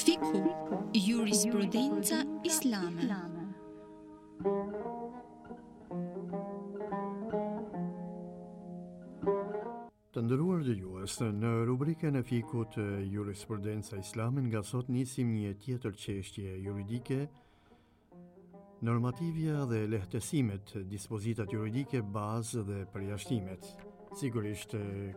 Fikhu, jurisprudenca islame. Të nderuar dëgjues, në rubrikën e fikut jurisprudenca islame nga sot nisim një tjetër çështje juridike, normativja dhe lehtësimet, dispozitat juridike, bazë dhe përjashtimet. Sigurisht,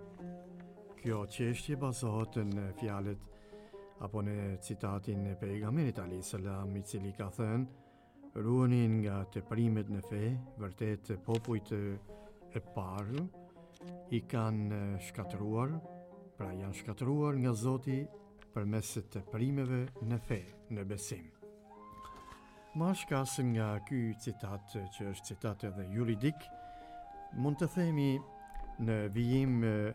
kjo çështje bazohet në fjalët apo në citatin e pejgamberit alayhis salam, i cili ka thënë: "Ruheni nga teprimet në fe, vërtet popujt e parë i kanë shkatëruar, pra janë shkatëruar nga Zoti përmes të primeve në fe, në besim." Ma shkas nga ky citat, që është citat edhe juridik, mund të themi në vijim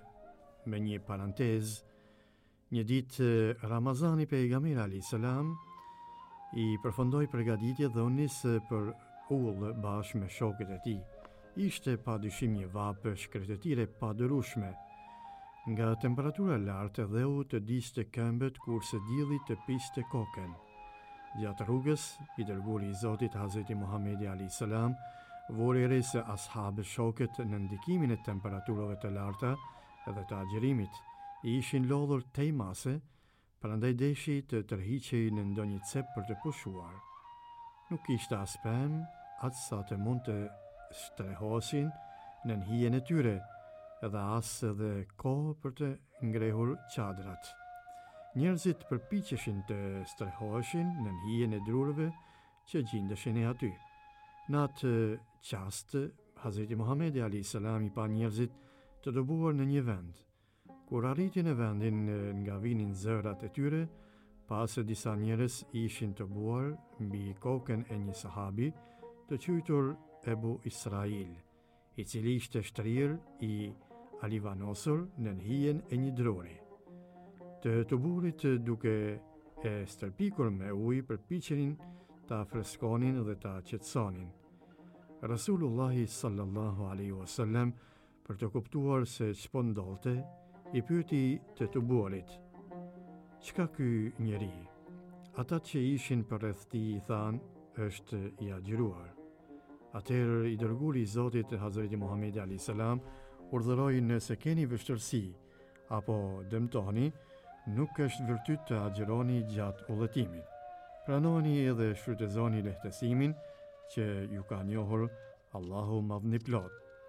me një parantez, një ditë Ramazani pejgamberi alayhis salam i përfundoi përgatitjet dhe u nis për ullë bashkë me shokët e tij. Ishte pa dyshim një vapë shkretëtire pa dërushme. Nga temperatura lartë dhe u të diste këmbët kurse dielli të piste kokën. Gjatë rrugës, i dërguari i Zotit Hazreti Muhamedi alayhis salam vori re se ashabë shokët në ndikimin e temperaturave të larta dhe të agjerimit i ishin lodhur tej mase, prandaj deshi të tërhiqej në ndonjë cep për të pushuar. Nuk kishte as pemë, atë sa të mund të strehosin në hijen e tyre, edhe as edhe kohë për të ngrehur çadrat. Njerëzit përpiqeshin të strehoheshin në hijen e drurëve që gjindeshin e aty. Në atë çast, Hazreti Muhamedi alayhis salam i pa njerëzit të dobuar në një vend. Kur arritin në vendin nga vinin zërat e tyre, pas se disa njerëz ishin të buar mbi kokën e një sahabi të quajtur Ebu Israil, i cili ishte shtrirë i alivanosur në hijen e një druri. Të burit duke e stërpikur me ujë përpiqenin ta freskonin dhe ta qetësonin. Rasulullahi sallallahu alaihi wasallam, për të kuptuar se ç'po ndodhte, i pyeti të burit: "Çka ky njeri?" Ata që ishin përreth tij i thanë: "Është i agjëruar." Atëherë i dërguari i Zotit Hazreti Muhamedi alayhis salam urdhëroi: "Nëse keni vështirësi apo dëmtoni, nuk është virtyt të agjëroni gjatë udhëtimit. Pranoni edhe shfrytëzoni lehtësimin që ju ka njohur Allahu Madhniplot."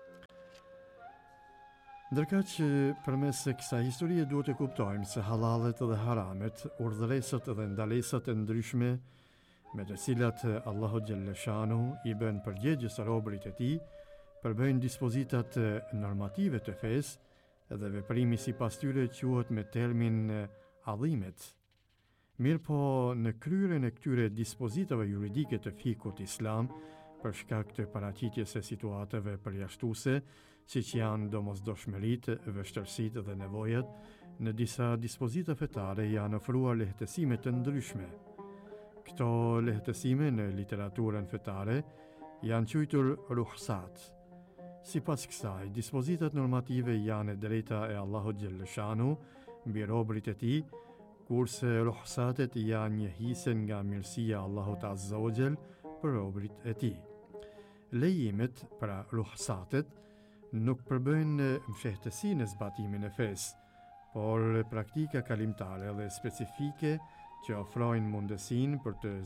Ndërkaq që përmes kësaj historie duhet të kuptojmë se halalet dhe haramet, urdhëresat dhe ndalesat e ndryshme me të cilat Allahu Gjellëshanu i bën përgjegjës robërit e tij, përbëjnë dispozitat normative të fesë dhe veprimi sipas tyre quhet me termin adhimet. Mirë po, në kryerjen e këtyre dispozitave juridike të fikut islam, për shkak të paraqitjes së situatave përjashtuese, siç janë domosdoshmëritë, vështirësitë dhe nevojat, në disa dispozita fetare janë ofruar lehtësime të ndryshme. Këto lehtësime në literaturën fetare janë quajtur ruhsat. Sipas kësaj, dispozitat normative janë drejta e Allahut Gjellëshanu mbi robërit e tij, kurse ruhsatet janë një hise nga mirësia e Allahut Azza wa Jall për robërit e tij. Lejimet, pra ruhsatet, nuk përbëjnë mshehtësi në zbatimin e fesë, por praktika kalimtare dhe specifike që ofrojnë mundësinë për të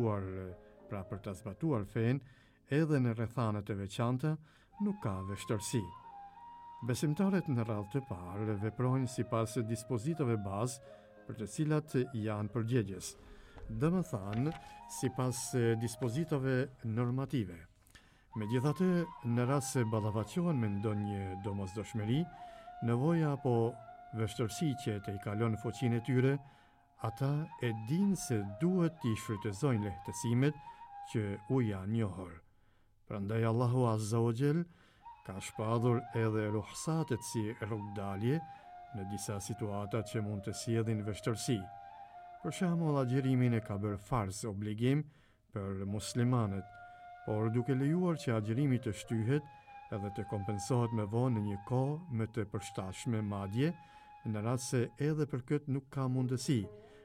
zbatuar fen edhe në rrethanat e veçanta, nuk ka vështirësi. Besimtarët në radhë të parë veprojnë sipas dispozitave bazë për të cilat janë përgjegjës, domethënë sipas dispozitave normative. Megjithatë, në rast se ballafaqohen me ndonjë domosdoshmëri, nevoja apo vështirësi që të i kalon fuqinë e tyre, ata e dinë se duhet t'i shfrytëzojnë lehtësimet që u janë njohur. Prandaj Allahu Azza wa Jall ka shpadur edhe ruhsatet si rrugdalje në disa situata që mund të sjellin vështirësi. Për shembull, agjerimin e ka bërë farz obligim për muslimanët, por duke lejuar që agjerimi të shtyhet edhe të kompensohet me vonë në një kohë më të përshtatshme, madje në rast se edhe për këtë nuk ka mundësi,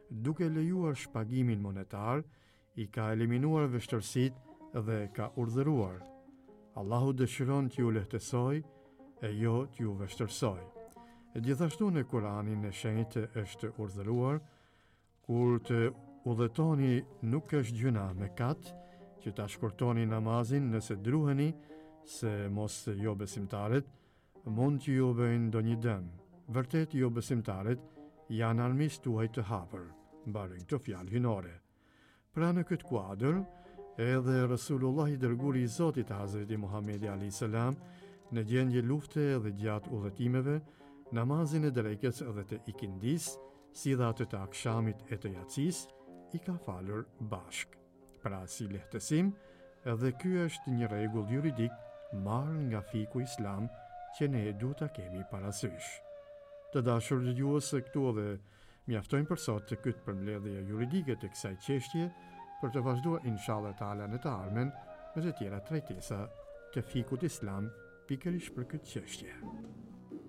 duke lejuar shpagimin monetar, i ka eliminuar vështërsitë dhe ka urdhëruar: Allahu dëshiron t'ju lehtësoj e jo t'ju vështërsoj. E gjithashtu në Kuranin e shenjtë është urdhëruar: kur të udhëtoni nuk është gjuna mëkat që ta shkurtoni namazin nëse druheni se mos jo besimtarët mund që ju bëjnë ndonjë dëm. Vërtet jo besimtarët janë armiqtë tuaj të hapur, mbarojnë këto fjalë hynore. Pra në këtë kuadër, edhe Rasulullah i dërguari i Zotit Hazreti Muhamedi a.s. në gjendje lufte dhe gjatë udhëtimeve, namazin e drekës dhe të ikindis, si dhe atë të akshamit e të jacis, i ka falur bashk. Pra si lehtësim, edhe ky është një rregull juridik marrë nga fiku islam që ne du ta kemi parasysh. Të dashur dëgjues, këtu edhe mjaftojnë për sot të këtë përmbledhje juridike të kësaj çështje, për të vazhduar inshallah taala në të ardhmen me të tjera trajtesa të fikut islam pikërisht për këtë çështje.